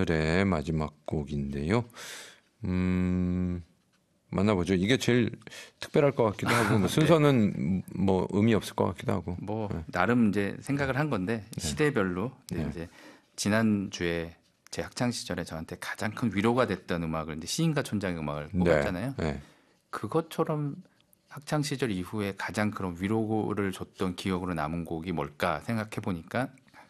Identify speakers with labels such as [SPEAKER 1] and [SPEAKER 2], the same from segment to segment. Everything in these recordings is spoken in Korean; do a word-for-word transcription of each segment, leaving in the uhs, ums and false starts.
[SPEAKER 1] 시절의 마지막 곡인데요. 음, 만나보죠. 이게 제일 특별할 것 같기도 하고 뭐 순서는 네. 뭐 의미 없을 것 같기도 하고.
[SPEAKER 2] 뭐
[SPEAKER 1] 네.
[SPEAKER 2] 나름 이제 생각을 한 건데
[SPEAKER 1] 네.
[SPEAKER 2] 시대별로
[SPEAKER 1] 네.
[SPEAKER 2] 이제 지난 주에 제 학창 시절에 저한테 가장 큰 위로가 됐던 음악을 이제 시인과 촌장의 음악을 뽑았잖아요.
[SPEAKER 1] 네. 네.
[SPEAKER 2] 그것처럼 학창 시절 이후에 가장 그런 위로를 줬던 기억으로 남은 곡이 뭘까 생각해 보니까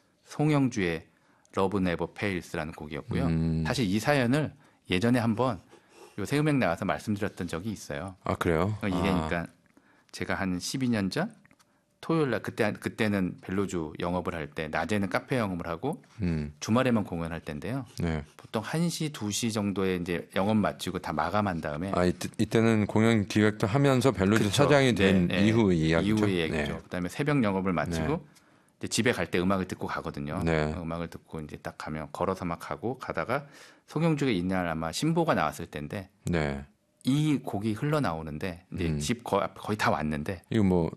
[SPEAKER 2] 송영주의 Love Never Fails라는 곡이었고요.
[SPEAKER 1] 음.
[SPEAKER 2] 사실 이 사연을 예전에 한번 요새 음악 나와서 말씀드렸던 적이 있어요.
[SPEAKER 1] 아 그래요?
[SPEAKER 2] 이게
[SPEAKER 1] 아.
[SPEAKER 2] 그러니까 제가 한 십이 년 전 토요일 날 그때 그때는 벨로주 영업을 할 때 낮에는 카페 영업을 하고
[SPEAKER 1] 음.
[SPEAKER 2] 주말에만 공연할 때인데요.
[SPEAKER 1] 네.
[SPEAKER 2] 보통 한 시, 두 시 정도에 이제 영업 마치고 다 마감한 다음에
[SPEAKER 1] 아 이때, 이때는 공연 기획도 하면서 벨로주
[SPEAKER 2] 그쵸.
[SPEAKER 1] 사장이 된
[SPEAKER 2] 네, 네.
[SPEAKER 1] 이후의 이야기죠.
[SPEAKER 2] 이후의 얘기죠.
[SPEAKER 1] 네.
[SPEAKER 2] 그다음에 새벽 영업을 마치고
[SPEAKER 1] 네.
[SPEAKER 2] 이제 집에 갈 때 음악을 듣고 가거든요.
[SPEAKER 1] 네.
[SPEAKER 2] 음악을 듣고 이제 딱 가면 걸어서 막 가고 가다가 송영주의 이날 아마 신보가 나왔을 때인데
[SPEAKER 1] 네.
[SPEAKER 2] 이 곡이 흘러나오는데 이제
[SPEAKER 1] 음.
[SPEAKER 2] 집 거의, 거의 다 왔는데
[SPEAKER 1] 이거 뭐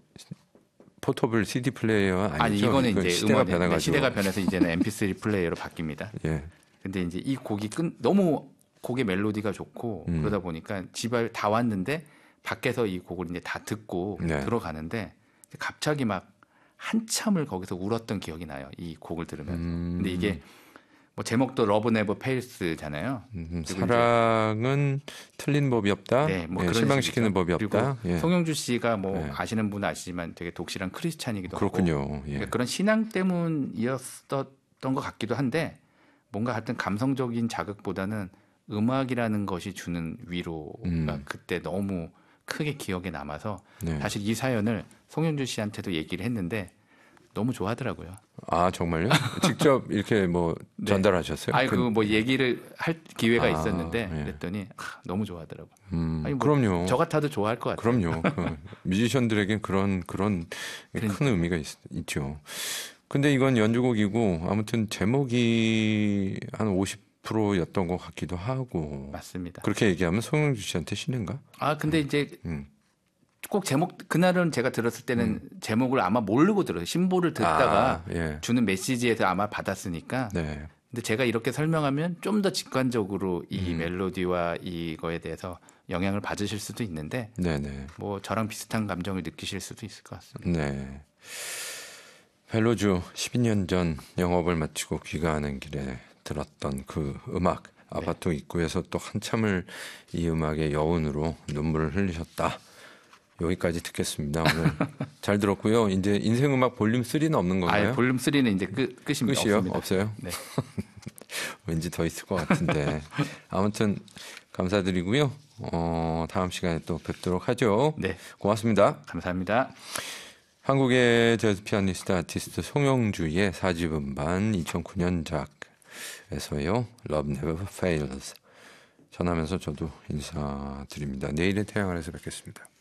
[SPEAKER 1] 포터블 씨디 플레이어 아니죠?
[SPEAKER 2] 아니 이거는 이제
[SPEAKER 1] 시대가
[SPEAKER 2] 음원이,
[SPEAKER 1] 변해가지고
[SPEAKER 2] 네, 시대가 변해서 이제는 엠피쓰리 플레이어로 바뀝니다.
[SPEAKER 1] 예.
[SPEAKER 2] 근데 이제 이 곡이 끝 너무 곡의 멜로디가 좋고
[SPEAKER 1] 음.
[SPEAKER 2] 그러다 보니까 집에 다 왔는데 밖에서 이 곡을 이제 다 듣고
[SPEAKER 1] 네.
[SPEAKER 2] 들어가는데 갑자기 막 한참을 거기서 울었던 기억이 나요. 이 곡을 들으면서.
[SPEAKER 1] 음.
[SPEAKER 2] 근데 이게 뭐 제목도 Love Never Fails잖아요.
[SPEAKER 1] 음, 사랑은 틀린 법이 없다.
[SPEAKER 2] 네, 뭐
[SPEAKER 1] 예,
[SPEAKER 2] 그런
[SPEAKER 1] 실망시키는
[SPEAKER 2] 식이죠.
[SPEAKER 1] 법이 없다.
[SPEAKER 2] 그리고
[SPEAKER 1] 예.
[SPEAKER 2] 송영주 씨가 뭐
[SPEAKER 1] 네.
[SPEAKER 2] 아시는 분은 아시지만 되게 독실한 크리스찬이기도
[SPEAKER 1] 그렇군요.
[SPEAKER 2] 하고
[SPEAKER 1] 예.
[SPEAKER 2] 그러니까 그런 신앙 때문이었던 것 같기도 한데 뭔가 하여튼 감성적인 자극보다는 음악이라는 것이 주는 위로가
[SPEAKER 1] 음.
[SPEAKER 2] 그때 너무 크게 기억에 남아서
[SPEAKER 1] 네.
[SPEAKER 2] 사실 이 사연을 송영주 씨한테도 얘기를 했는데 너무 좋아하더라고요.
[SPEAKER 1] 아 정말요? 직접 이렇게 뭐
[SPEAKER 2] 네.
[SPEAKER 1] 전달하셨어요?
[SPEAKER 2] 아니 그 뭐 얘기를 할 기회가
[SPEAKER 1] 아,
[SPEAKER 2] 있었는데
[SPEAKER 1] 예.
[SPEAKER 2] 그랬더니 아, 너무 좋아하더라고요.
[SPEAKER 1] 음,
[SPEAKER 2] 아니, 뭐
[SPEAKER 1] 그럼요.
[SPEAKER 2] 저 같아도 좋아할 것 같아요.
[SPEAKER 1] 그럼요. 그 뮤지션들에겐 그런 그런 큰 의미가 있, 있죠. 근데 이건 연주곡이고 아무튼 제목이 한 오십 퍼센트였던 것 같기도 하고.
[SPEAKER 2] 맞습니다.
[SPEAKER 1] 그렇게 얘기하면 송영주 씨한테 신인가?
[SPEAKER 2] 아 근데 이제
[SPEAKER 1] 음.
[SPEAKER 2] 꼭 제목 그날은 제가 들었을 때는 음. 제목을 아마 모르고 들어요. 신보를 듣다가
[SPEAKER 1] 아, 예.
[SPEAKER 2] 주는 메시지에서 아마 받았으니까.
[SPEAKER 1] 네.
[SPEAKER 2] 근데 제가 이렇게 설명하면 좀 더 직관적으로 이
[SPEAKER 1] 음.
[SPEAKER 2] 멜로디와 이거에 대해서 영향을 받으실 수도 있는데
[SPEAKER 1] 네네.
[SPEAKER 2] 뭐 저랑 비슷한 감정을 느끼실 수도 있을 것 같습니다.
[SPEAKER 1] 네. 벨로주 십이 년 전 영업을 마치고 귀가하는 길에 들었던 그 음악 아파트 입구에서 또 한참을 이 음악의 여운으로 눈물을 흘리셨다. 여기까지 듣겠습니다. 오늘 잘 들었고요. 이제 인생음악 볼륨 삼는 없는 건가요?
[SPEAKER 2] 아, 볼륨 삼는 이제 끝 끝입니다.
[SPEAKER 1] 끝이요?
[SPEAKER 2] 없습니다.
[SPEAKER 1] 없어요?
[SPEAKER 2] 네.
[SPEAKER 1] 왠지 더 있을 것 같은데. 아무튼 감사드리고요. 어, 다음 시간에 또 뵙도록 하죠.
[SPEAKER 2] 네.
[SPEAKER 1] 고맙습니다.
[SPEAKER 2] 감사합니다.
[SPEAKER 1] 한국의 재즈 피아니스트 아티스트 송영주의 사 집 음반 이천구 년작에서요. Love Never Fails 전하면서 저도 인사드립니다. 내일의 태양 아래서 뵙겠습니다.